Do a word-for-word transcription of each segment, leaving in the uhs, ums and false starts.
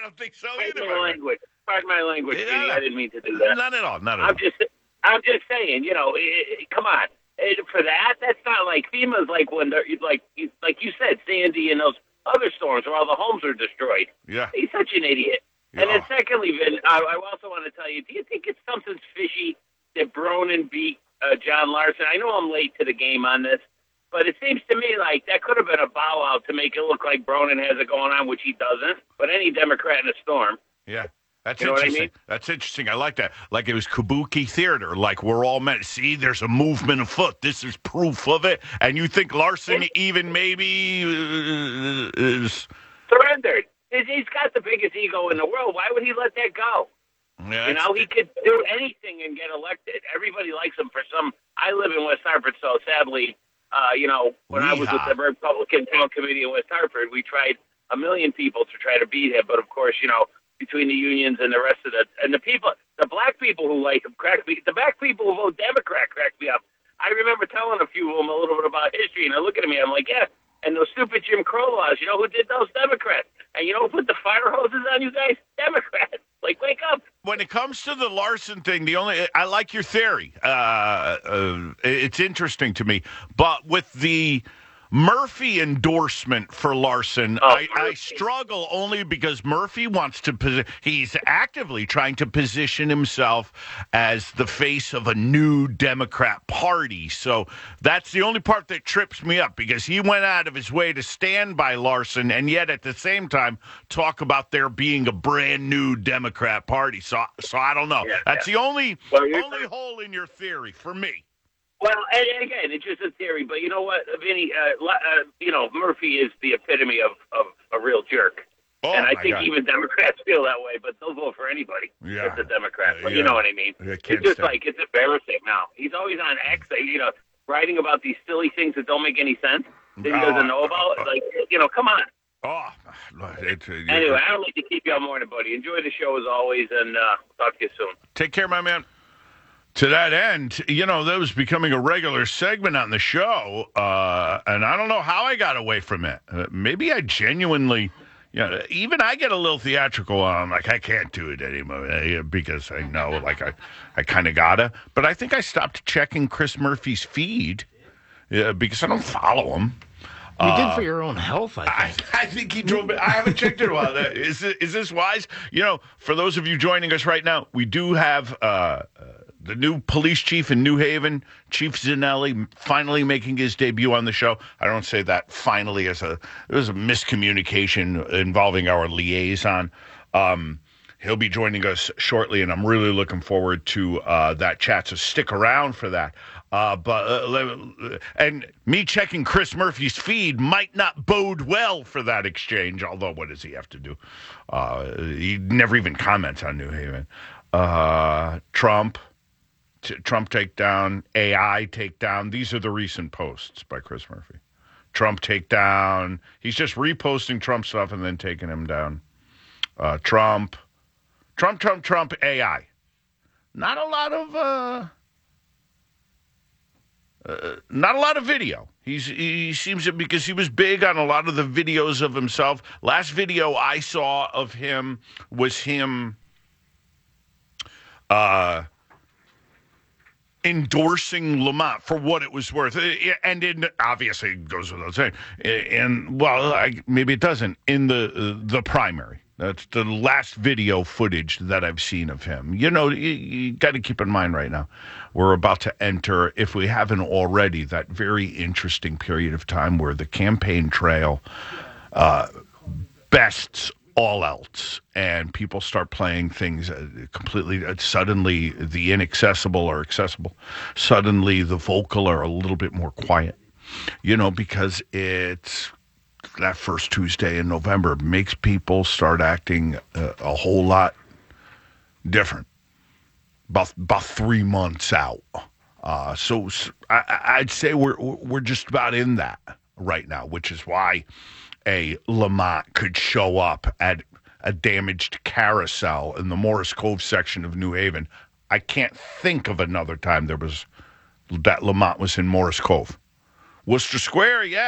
don't think so Pardon either. my language. Pardon my language, Yeah, Petey. no. I didn't mean to do that. Not at all. Not at I'm all. just, I'm just saying. You know, it, it, come on. It, for that, that's not like FEMA's like when they're like, like you said, Sandy and those other storms where all the homes are destroyed. Yeah. He's such an idiot. Yeah. And then secondly, Vin, I, I also want to tell you, do you think it's something fishy that Bronin beat uh, John Larson? I know I'm late to the game on this, but it seems to me like that could have been a bow out to make it look like Bronin has it going on, which he doesn't. But any Democrat in a storm. Yeah. That's You know what I interesting. mean? That's interesting. I like that. Like it was kabuki theater. Like we're all meant. See, there's a movement afoot. This is proof of it. And you think Larson It- even maybe uh, is Surrendered. He's he's got the biggest ego in the world. Why would he let that go? yeah, You know, he could do anything and get elected. Everybody likes him for some. I live in West Hartford, so sadly, uh, you know, when I was with Yeehaw. the Republican Town Committee in West Hartford, we tried a million people to try to beat him. But of course, you know, between the unions and the rest of the and the people, the black people who like him crack me. The black people who vote Democrat crack me up. I remember telling a few of them a little bit about history, and they're looking at me. I'm like, yeah. And those stupid Jim Crow laws, you know who did those? Democrats. And you know who put the fire hoses on you guys? Democrats. Like, wake up. when it comes to the Larson thing, the only I like your theory. Uh, uh, it's interesting to me, but with the Murphy endorsement for Larson, Oh, I, I Murphy. struggle only because Murphy wants to. Posi- he's actively trying to position himself as the face of a new Democrat Party. So that's the only part that trips me up because he went out of his way to stand by Larson, and yet at the same time talk about there being a brand new Democrat Party. So, so I don't know. Yeah, that's yeah. the only Well, you're- only hole in your theory for me. Well, and, and again, it's just a theory, but you know what, Vinny? Uh, li- uh, you know, Murphy is the epitome of, of a real jerk. Oh, and I my think God. even Democrats feel that way, but they'll vote for anybody Yeah. that's a Democrat. But Yeah. you know what I mean? Yeah, It's can't just stand- like, it's embarrassing now. He's always on X, uh, you know, writing about these silly things that don't make any sense that he Oh, doesn't know about. Like, you know, come on. Oh, it, it, Anyway, I don't like to keep you all morning, buddy. Enjoy the show as always, and uh, talk to you soon. take care, my man. To that end, you know, that was becoming a regular segment on the show, uh, and I don't know how I got away from it. Uh, maybe I genuinely, you know, even I get a little theatrical. I'm like, I can't do it anymore uh, because I know, like, I, I kind of gotta. But I think I stopped checking Chris Murphy's feed uh, because I don't follow him. You Uh, did for your own health, I I, think. I think he drove it. I haven't checked it in a while. Is, it, is this wise? You know, for those of you joining us right now, we do have uh, uh, the new police chief in New Haven, Chief Zanelli, finally making his debut on the show. I don't say that finally as a, it was a miscommunication involving our liaison. Um, he'll be joining us shortly, and I'm really looking forward to uh, that chat, so stick around for that. Uh, but uh, le- and me checking Chris Murphy's feed might not bode well for that exchange. Although, what does he have to do? Uh, he never even comments on New Haven. Uh, Trump, t- Trump takedown, A I takedown. These are the recent posts by Chris Murphy. Trump takedown. He's just reposting Trump stuff and then taking him down. Uh, Trump, Trump, Trump, Trump. A I. Not a lot of. Uh, Uh, not a lot of video. He's he seems to because he was big on a lot of the videos of himself. Last video I saw of him was him uh, endorsing Lamont for what it was worth, and in, obviously it goes without saying. And well, I, maybe it doesn't in the uh, the primary. That's the last video footage that I've seen of him. You know, you, you got to keep in mind right now, we're about to enter, if we haven't already, that very interesting period of time where the campaign trail uh, bests all else, and people start playing things uh, completely. Uh, suddenly, the inaccessible are accessible. Suddenly, the vocal are a little bit more quiet. You know, because it's that first Tuesday in November makes people start acting uh, a whole lot different. About about three months out, uh, so, so I, I'd say we're we're just about in that right now, which is why a Lamont could show up at a damaged carousel in the Morris Cove section of New Haven. I can't think of another time there was that Lamont was in Morris Cove. Worcester Square, yeah.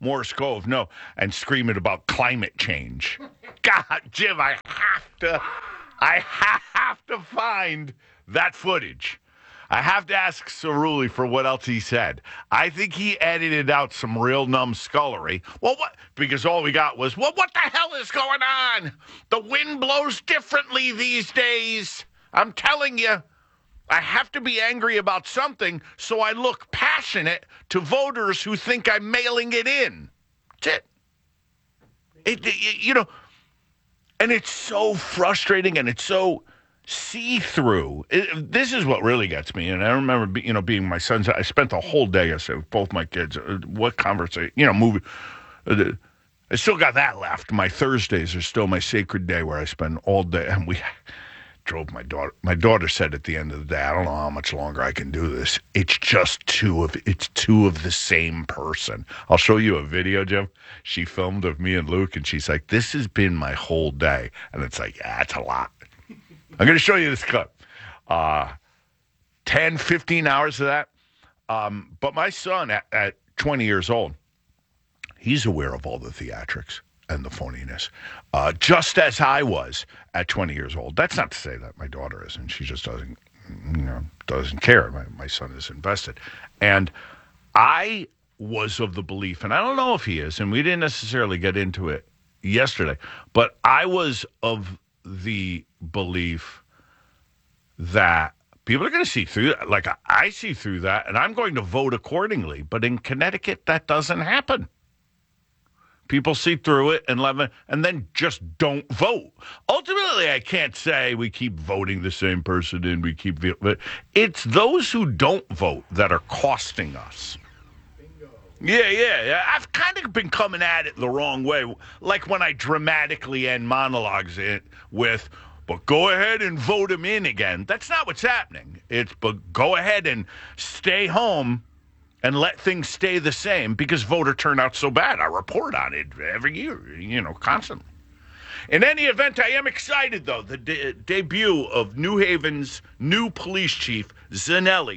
Morse Cove, no, and screaming about climate change. God, Jim, I have to, I have to find that footage. I have to ask Cerulli for what else he said. I think he edited out some real numbskullery. Well, what? Because all we got was, well, what the hell is going on? The wind blows differently these days. I'm telling you, I have to be angry about something so I look passionate to voters who think I'm mailing it in. That's it. It, it you know, and it's so frustrating and it's so see-through. It, this is what really gets me. And I remember, be, you know, being my son's. I spent the whole day, I said, with both my kids. Uh, what conversation, you know, movie. Uh, I still got that left. My Thursdays are still my sacred day where I spend all day. And we drove my daughter. My daughter said at the end of the day, I don't know how much longer I can do this. It's just two of, it's two of the same person. I'll show you a video, Jim. She filmed of me and Luke, and she's like, this has been my whole day. And it's like, yeah, it's a lot. I'm going to show you this clip. Uh, ten, fifteen hours of that. Um, but my son, at, at twenty years old, he's aware of all the theatrics and the phoniness, uh, just as I was at twenty years old. That's not to say that my daughter isn't. She just doesn't, you know, doesn't care. My, my son is invested. And I was of the belief, and I don't know if he is, and we didn't necessarily get into it yesterday, but I was of the belief that people are going to see through that. Like, I see through that, and I'm going to vote accordingly. But in Connecticut, that doesn't happen. People see through it and let me, and then just don't vote. Ultimately, I can't say we keep voting the same person in, we keep, but it's those who don't vote that are costing us. Yeah, yeah, yeah. I've kind of been coming at it the wrong way. Like when I dramatically end monologues it with, but go ahead and vote him in again. That's not what's happening. It's, but go ahead and stay home and let things stay the same because voter turnout's so bad. I report on it every year, you know, constantly. In any event, I am excited, though. The de- debut of New Haven's new police chief, Zanelli.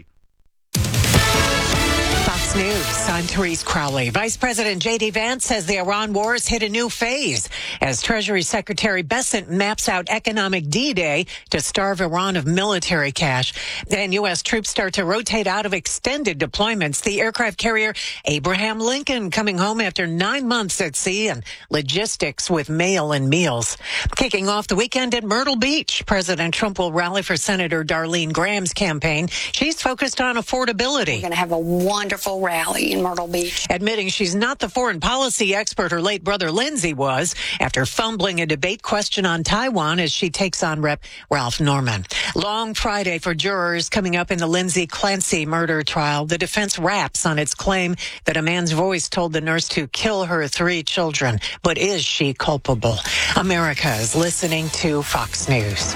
Fox News, I'm Therese Crowley. Vice President J D. Vance says the Iran war has hit a new phase as Treasury Secretary Bessent maps out economic D-Day to starve Iran of military cash. Then U S troops start to rotate out of extended deployments. The aircraft carrier Abraham Lincoln coming home after nine months at sea and logistics with mail and meals. Kicking off the weekend at Myrtle Beach, President Trump will rally for Senator Darlene Graham's campaign. She's focused on affordability. We're going to have a wonderful rally in Myrtle Beach. Admitting she's not the foreign policy expert her late brother Lindsey was after fumbling a debate question on Taiwan as she takes on Rep Ralph Norman. Long Friday for jurors coming up in the Lindsay Clancy murder trial. The defense raps on its claim that a man's voice told the nurse to kill her three children. But is she culpable? America is listening to Fox News.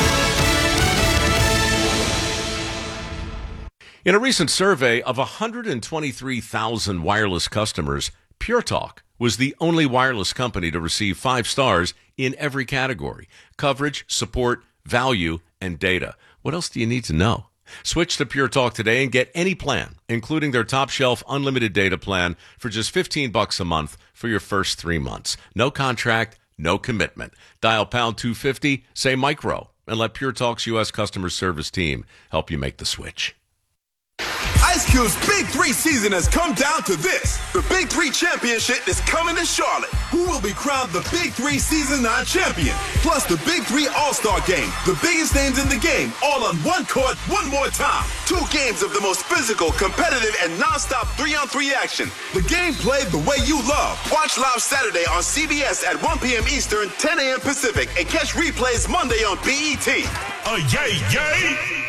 In a recent survey of one hundred twenty-three thousand wireless customers, Pure Talk was the only wireless company to receive five stars in every category: coverage, support, value, and data. What else do you need to know? Switch to Pure Talk today and get any plan, including their top shelf unlimited data plan for just fifteen bucks a month for your first three months. No contract, no commitment. Dial pound two fifty, say micro, and let Pure Talk's U S customer service team help you make the switch. Ice Cube's Big Three season has come down to this. The Big Three Championship is coming to Charlotte. Who will be crowned the Big Three Season nine champion? Plus the Big Three All-Star Game. The biggest names in the game, all on one court, one more time. Two games of the most physical, competitive, and non-stop three-on-three action. The game played the way you love. Watch live Saturday on C B S at one p.m. Eastern, ten a.m. Pacific, and catch replays Monday on B E T. Uh, yay, yay!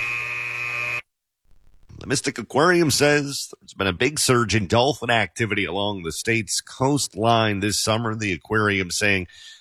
The Mystic Aquarium says there's been a big surge in dolphin activity along the state's coastline this summer. The aquarium saying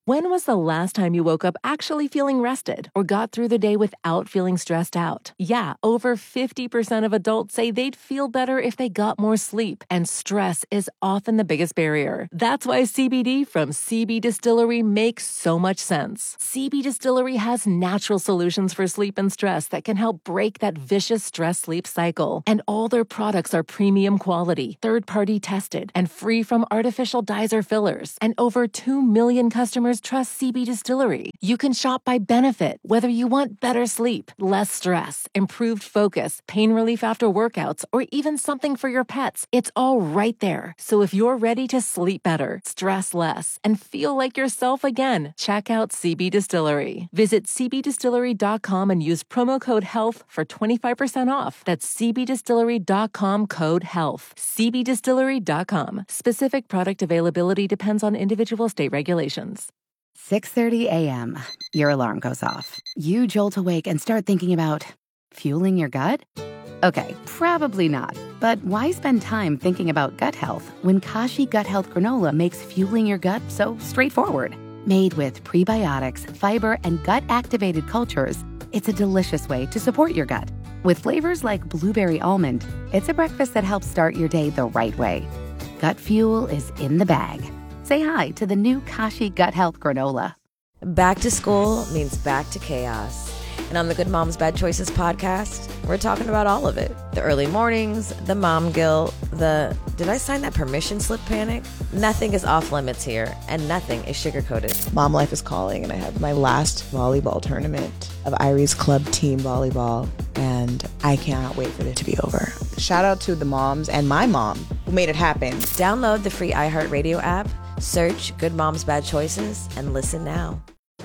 When was the last time you woke up actually feeling rested or got through the day without feeling stressed out? Yeah, over fifty percent of adults say they'd feel better if they got more sleep, and stress is often the biggest barrier. That's why C B D from C B Distillery makes so much sense. C B Distillery has natural solutions for sleep and stress that can help break that vicious stress-sleep cycle. And all their products are premium quality, third-party tested, and free from artificial dyes or fillers. And over two million customers trust C B Distillery. You can shop by benefit, whether you want better sleep, less stress, improved focus, pain relief after workouts, or even something for your pets. It's all right there. So if you're ready to sleep better, stress less, and feel like yourself again, check out C B Distillery. Visit c b distillery dot com and use promo code HEALTH for twenty-five percent off. That's c b distillery dot com, code HEALTH. c b distillery dot com. Specific product availability depends on individual state regulations. six thirty a.m. Your alarm goes off. You jolt awake and start thinking about fueling your gut? Okay, probably not. But why spend time thinking about gut health when Kashi Gut Health Granola makes fueling your gut so straightforward? Made with prebiotics, fiber, and gut-activated cultures, it's a delicious way to support your gut. With flavors like blueberry almond, it's a breakfast that helps start your day the right way. Gut fuel is in the bag. Say hi to the new Kashi Gut Health Granola. Back to school means back to chaos. And on the Good Moms Bad Choices podcast, we're talking about all of it. The early mornings, the mom guilt, the did I sign that permission slip panic? Nothing is off limits here, and nothing is sugar-coated. Mom life is calling, and I have my last volleyball tournament of Irie's club team volleyball, and I cannot wait for it to be over. Shout out to the moms and my mom who made it happen. Download the free iHeartRadio app, search Good Moms Bad Choices, and listen now.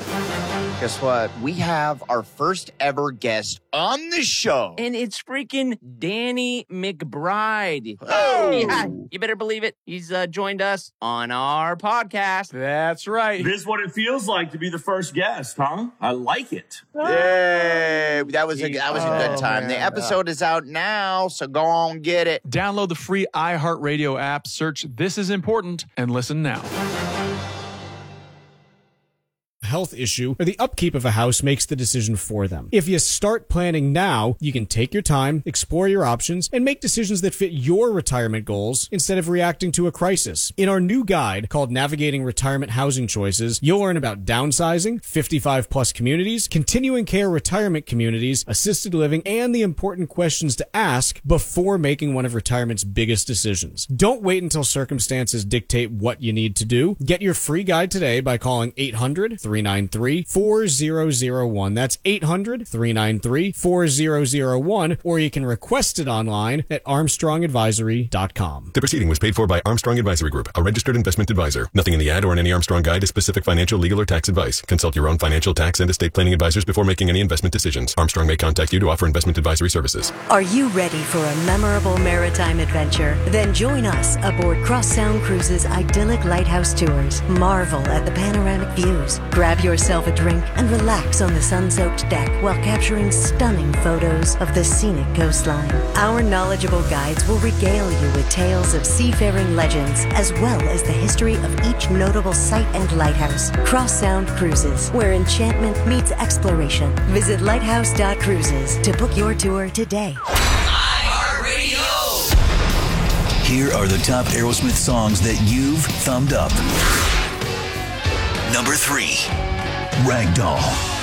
Guess what? We have our first ever guest on the show. And it's freaking Danny McBride. Oh! Yeah, you better believe it. He's uh, joined us on our podcast. That's right. This is what it feels like to be the first guest, huh? I like it. Yay! That was a, that was a good time. Oh, the man. episode is out now, so go on, get it. Download the free iHeartRadio app, search This Is Important, and listen now. Health issue or the upkeep of a house makes the decision for them. If you start planning now, you can take your time, explore your options, and make decisions that fit your retirement goals instead of reacting to a crisis. In our new guide called Navigating Retirement Housing Choices, you'll learn about downsizing, fifty-five plus communities, continuing care retirement communities, assisted living, and the important questions to ask before making one of retirement's biggest decisions. Don't wait until circumstances dictate what you need to do. Get your free guide today by calling eight hundred, three nine three, four zero zero one. That's eight hundred, three nine three, four zero zero one, or you can request it online at armstrong advisory dot com. The proceeding was paid for by Armstrong Advisory Group, a registered investment advisor. Nothing in the ad or in any Armstrong guide is specific financial, legal, or tax advice. Consult your own financial, tax, and estate planning advisors before making any investment decisions. Armstrong may contact you to offer investment advisory services. Are you ready for a memorable maritime adventure? Then join us aboard Cross Sound Cruises' idyllic lighthouse tours. Marvel at the panoramic views. Grab yourself a drink and relax on the sun-soaked deck while capturing stunning photos of the scenic coastline. Our knowledgeable guides will regale you with tales of seafaring legends as well as the history of each notable site and lighthouse. Cross Sound Cruises, where enchantment meets exploration. Visit lighthouse dot cruises to book your tour today. Here are the top Aerosmith songs that you've thumbed up. Number three, Ragdoll.